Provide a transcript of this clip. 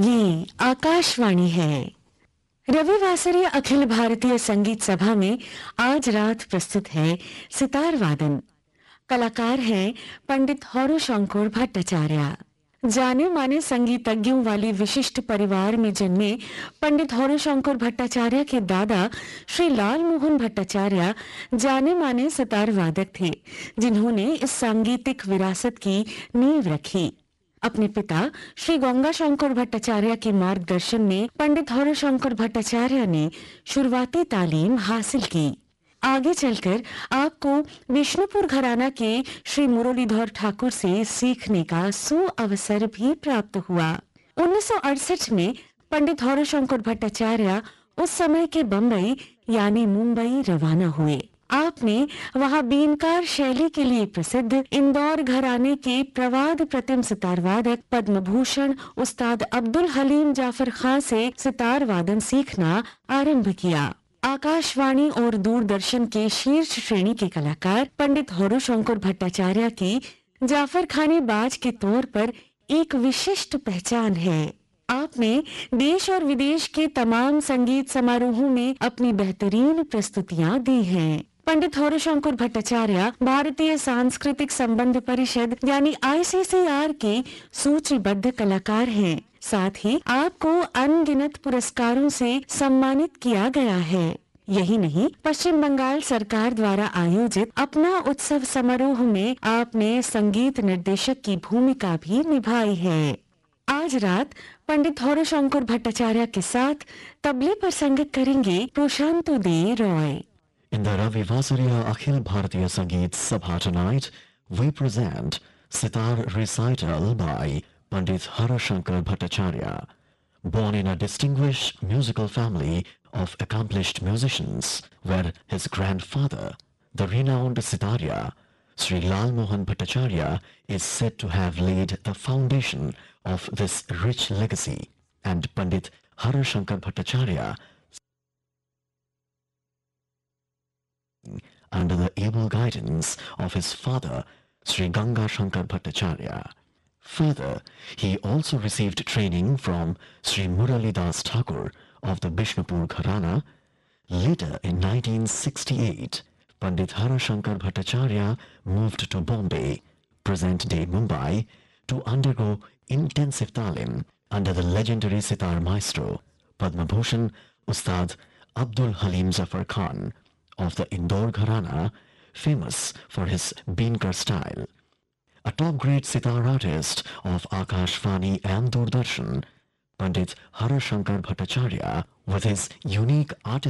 ये आकाशवाणी है। रविवासरीय अखिल भारतीय संगीत सभा में आज रात प्रस्तुत है सितार वादन। कलाकार हैं पंडित हौरो-शंकर भट्टाचार्य। जाने माने संगीतज्ञों वाले विशिष्ट परिवार में जन्मे पंडित हौरो-शंकर भट्टाचार्य के दादा श्री लाल मोहन भट्टाचार्य जाने माने सितार वादक थे, जिन्होंने इस सांगीतिक विरासत की नींव रखी। अपने पिता श्री गंगाशंकर भट्टाचार्य के मार्गदर्शन में पंडित हौरो-शंकर भट्टाचार्य ने शुरुआती तालीम हासिल की। आगे चलकर आपको विष्णुपुर घराना के श्री मुरलीधर ठाकुर से सीखने का सुअवसर भी प्राप्त हुआ। 1968 में पंडित हौरो-शंकर भट्टाचार्य उस समय के बम्बई यानी मुंबई रवाना हुए। आपने वहां बीनकार शैली के लिए प्रसिद्ध इंदौर घराने के प्रवाद प्रतिम सितार वादक पद्म भूषण उस्ताद अब्दुल हलीम जाफर खां से सितार वादन सीखना आरंभ किया। आकाशवाणी और दूरदर्शन के शीर्ष श्रेणी के कलाकार पंडित हौरो-शंकर भट्टाचार्य की जाफर खानी बाज के तौर पर एक विशिष्ट पहचान है। आपने देश और विदेश के तमाम संगीत समारोहों में अपनी बेहतरीन प्रस्तुतियां दी हैं। पंडित हौरो-शंकर भट्टाचार्य भारतीय सांस्कृतिक संबंध परिषद यानी ICCR के सूचीबद्ध कलाकार हैं। साथ ही आपको अनगिनत पुरस्कारों से सम्मानित किया गया है। यही नहीं, पश्चिम बंगाल सरकार द्वारा आयोजित अपना उत्सव समारोह में आपने संगीत निर्देशक की भूमिका भी निभाई है। आज रात पंडित हौरो-शंकर भट्टाचार्य के साथ तबले पर संगत करेंगे प्रशांतु दे Roy. In the Ravivasariya Akhil Bharatiya Sangeet Sabha tonight, we present Sitar Recital by Pandit Hauро-Shankar Bhattacharya. Born in a distinguished musical family of accomplished musicians, where his grandfather, the renowned Sitarya, Sri Lal Mohan Bhattacharya, is said to have laid the foundation of this rich legacy, and Pandit Hauro-Shankar Bhattacharya, under the able guidance of his father, Sri Ganga-Shankar Bhattacharya. Further, he also received training from Sri Muralidas Thakur of the Bishnupur Gharana. Later, in 1968, Pandit Hauro-Shankar Bhattacharya moved to Bombay, present-day Mumbai, to undergo intensive talim under the legendary sitar maestro, Padma Bhushan Ustad Abdul Halim Zafar Khan of the Indore Gharana, famous for his Beenkar style. A top-grade sitar artist of Akashvani and Doordarshan, Pandit Hauro-Shankar Bhattacharya, with his unique artistic